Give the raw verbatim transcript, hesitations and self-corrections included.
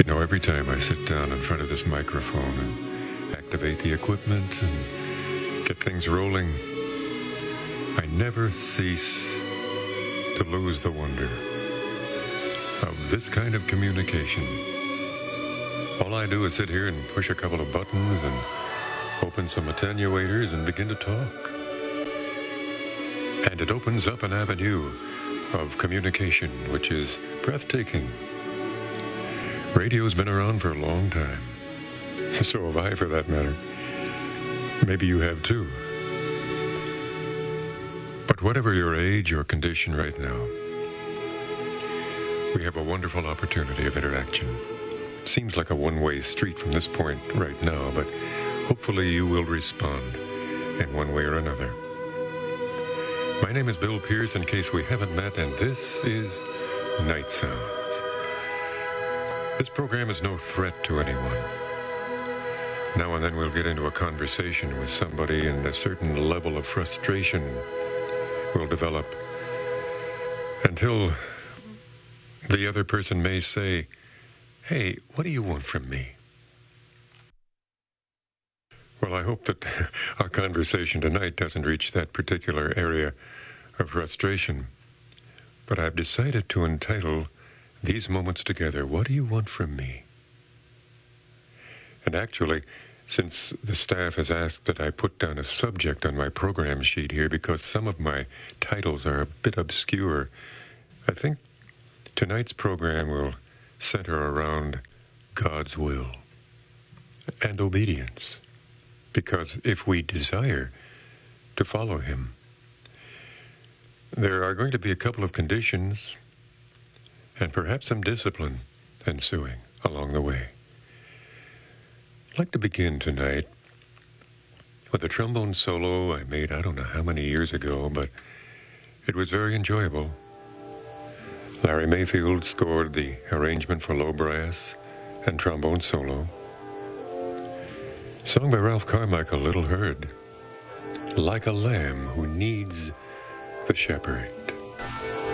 You know, every time I sit down in front of this microphone and activate the equipment and get things rolling, I never cease to lose the wonder of this kind of communication. All I do is sit here and push a couple of buttons and open some attenuators and begin to talk. And it opens up an avenue of communication which is breathtaking. Radio's been around for a long time. So have I, for that matter. Maybe you have too. But whatever your age or condition right now, we have a wonderful opportunity of interaction. Seems like a one-way street from this point right now, but hopefully you will respond in one way or another. My name is Bill Pierce, in case we haven't met, and this is Night Sounds. This program is no threat to anyone. Now and then we'll get into a conversation with somebody, and a certain level of frustration will develop until the other person may say, "Hey, what do you want from me?" Well, I hope that our conversation tonight doesn't reach that particular area of frustration. But I've decided to entitle these moments together, "What do you want from me?" And actually, since the staff has asked that I put down a subject on my program sheet here because some of my titles are a bit obscure, I think tonight's program will center around God's will and obedience. Because if we desire to follow Him, there are going to be a couple of conditions and perhaps some discipline ensuing along the way. I'd like to begin tonight with a trombone solo I made I don't know how many years ago, but it was very enjoyable. Larry Mayfield scored the arrangement for low brass and trombone solo. Sung by Ralph Carmichael, little heard. Like a lamb who needs the shepherd.